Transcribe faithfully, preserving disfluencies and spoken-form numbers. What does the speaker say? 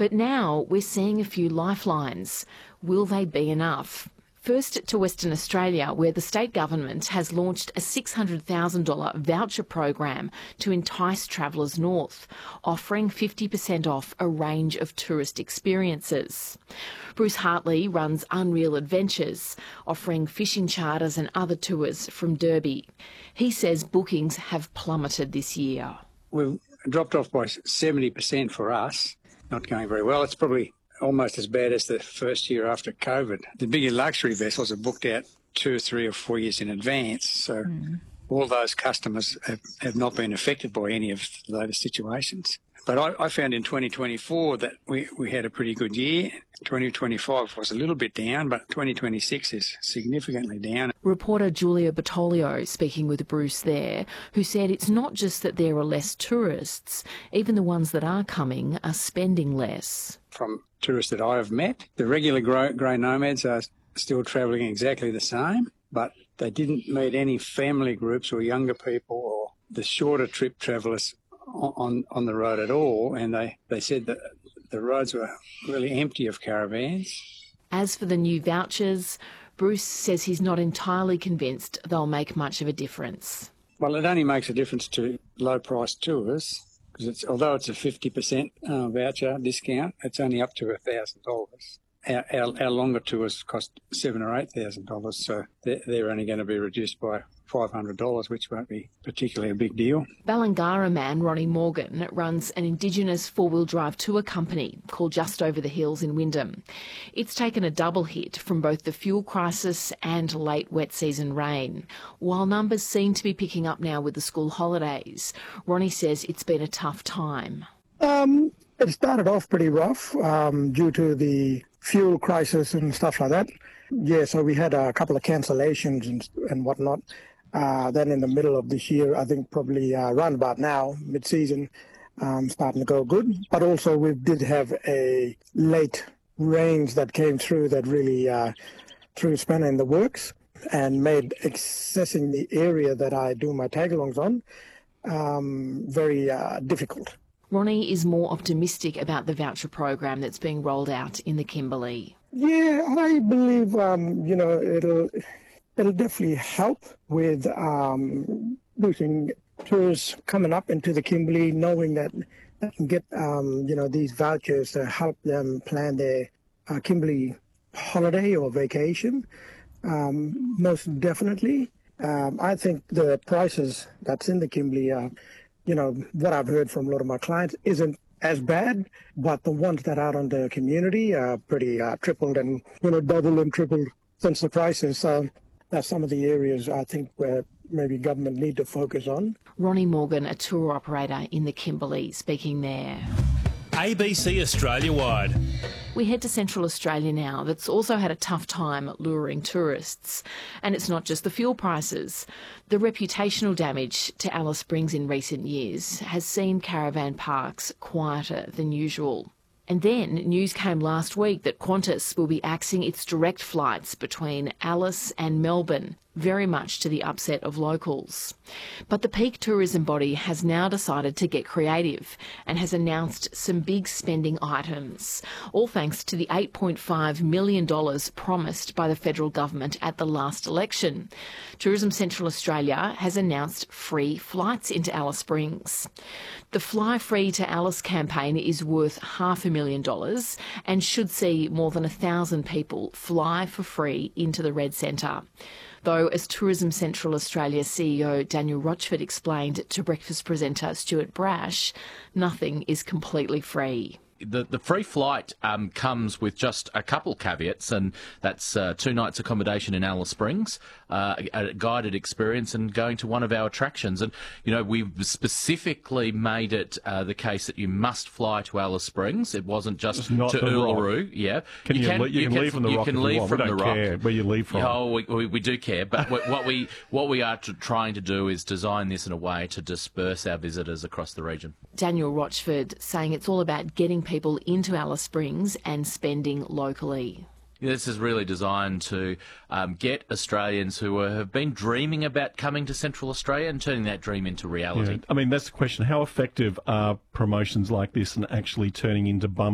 But now we're seeing a few lifelines. Will they be enough? First to Western Australia, where the state government has launched a six hundred thousand dollars voucher program to entice travellers north, offering fifty percent off a range of tourist experiences. Bruce Hartley runs Unreal Adventures, offering fishing charters and other tours from Derby. He says bookings have plummeted this year. We've dropped off by seventy percent for us. Not going very well. It's probably almost as bad as the first year after COVID. The bigger luxury vessels are booked out two, three or four years in advance. So mm. all those customers have, have not been affected by any of the latest situations. But I, I found in twenty twenty-four that we, we had a pretty good year. twenty twenty-five was a little bit down, but twenty twenty-six is significantly down. Reporter Julia Bertoglio speaking with Bruce there, who said it's not just that there are less tourists, even the ones that are coming are spending less. From tourists that I have met, the regular grey nomads are still travelling exactly the same, but they didn't meet any family groups or younger people or the shorter trip travellers on on the road at all, and they, they said that the roads were really empty of caravans. As for the new vouchers, Bruce says he's not entirely convinced they'll make much of a difference. Well, it only makes a difference to low-priced tours, because it's, although it's a fifty percent uh, voucher discount, it's only up to one thousand dollars. Our, our, our longer tours cost seven thousand dollars or eight thousand dollars, so they're, they're only going to be reduced by five hundred dollars, which won't be particularly a big deal. Ballangara man Ronnie Morgan runs an Indigenous four-wheel drive tour company called Just Over the Hills in Wyndham. It's taken a double hit from both the fuel crisis and late wet season rain. While numbers seem to be picking up now with the school holidays, Ronnie says it's been a tough time. Um, it started off pretty rough um, due to the fuel crisis and stuff like that. Yeah, so we had a couple of cancellations and, and whatnot. Uh, then in the middle of this year, I think probably uh, around about now, mid-season, um, starting to go good. But also we did have a late rains that came through that really uh, threw a spanner in the works and made accessing the area that I do my tag-alongs on um, very uh, difficult. Ronnie is more optimistic about the voucher program that's being rolled out in the Kimberley. Yeah, I believe, um, you know, it'll it'll definitely help with um, boosting tourists coming up into the Kimberley, knowing that they can get, um, you know, these vouchers to help them plan their uh, Kimberley holiday or vacation. Um, most definitely. Um, I think the prices that's in the Kimberley, uh, you know, what I've heard from a lot of my clients isn't as bad, but the ones that are on the community are pretty uh, tripled and, you know, doubled and tripled since the crisis. So that's some of the areas I think where maybe government need to focus on. Ronnie Morgan, a tour operator in the Kimberley, speaking there. A B C Australia-wide. We head to Central Australia now, that's also had a tough time luring tourists. And it's not just the fuel prices. The reputational damage to Alice Springs in recent years has seen caravan parks quieter than usual. And then news came last week that Qantas will be axing its direct flights between Alice and Melbourne, very much to the upset of locals. But the peak tourism body has now decided to get creative and has announced some big spending items, all thanks to the eight point five million dollars promised by the federal government at the last election. Tourism Central Australia has announced free flights into Alice Springs. The Fly Free to Alice campaign is worth half a million dollars and should see more than a thousand people fly for free into the Red Centre. Though, as Tourism Central Australia C E O Daniel Rochford explained to breakfast presenter Stuart Brash, nothing is completely free. The, the free flight um, comes with just a couple caveats, and that's uh, two nights accommodation in Alice Springs, uh, a, a guided experience, and going to one of our attractions. And, you know, we've specifically made it uh, the case that you must fly to Alice Springs. It wasn't just to Uluru. Yeah. Can you, you, can, you, you can leave from the you rock can leave you from we don't the care rock. where you leave from. Yeah, oh, we, we, we do care. But what we what we are to, trying to do is design this in a way to disperse our visitors across the region. Daniel Rochford saying it's all about getting people into Alice Springs and spending locally. This is really designed to um, get Australians who are, have been dreaming about coming to Central Australia and turning that dream into reality. Yeah. I mean, that's the question. How effective are promotions like this and actually turning into bum